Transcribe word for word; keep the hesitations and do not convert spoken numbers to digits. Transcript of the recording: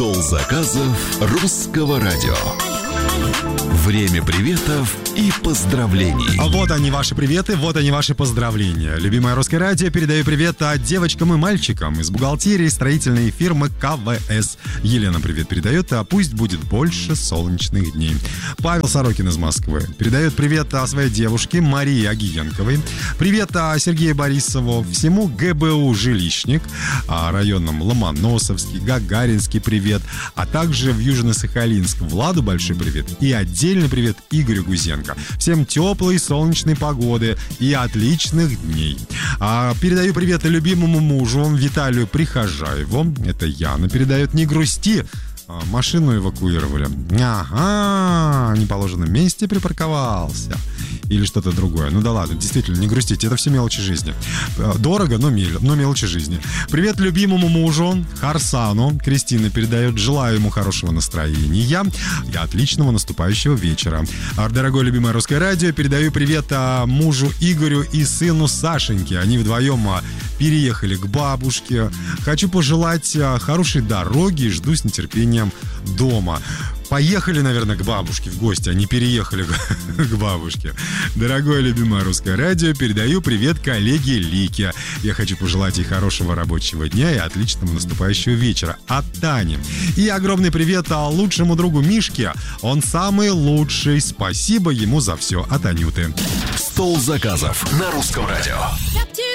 Стол заказов русского радио. Время приветов и поздравлений. А вот они ваши приветы, вот они ваши поздравления. Любимое русское радио, передаю привет девочкам и мальчикам из бухгалтерии строительной фирмы ка вэ эс. Елена привет передает, а пусть будет больше солнечных дней. Павел Сорокин из Москвы передает привет своей девушке Марии Агиенковой. Привет Сергею Борисову, всему гэ бэ у «Жилищник», районам Ломоносовский, Гагаринский привет, а также в Южно-Сахалинск Владу большой привет и отдельный привет Игорю Гузенко. Всем теплой солнечной погоды и отличных дней. А, передаю привет любимому мужу Виталию Прихожаеву. Это Яна передает. Не грусти, машину эвакуировали. Ага, в неположенном месте припарковался. Или что-то другое. Ну да ладно, действительно, не грустите, это все мелочи жизни. Дорого, но, мел, но мелочи жизни. Привет любимому мужу Харсану. Кристина передает. Желаю ему хорошего настроения и отличного наступающего вечера. Дорогое любимое русское радио, передаю привет мужу Игорю и сыну Сашеньке. Они вдвоем переехали к бабушке. Хочу пожелать хорошей дороги и жду с нетерпением дома. Поехали, наверное, к бабушке в гости, а не переехали к бабушке. Дорогое любимое русское радио, передаю привет коллеге Лике. Я хочу пожелать ей хорошего рабочего дня и отличного наступающего вечера от Тани. И огромный привет лучшему другу Мишке. Он самый лучший. Спасибо ему за все от Анюты. Стол заказов на русском радио.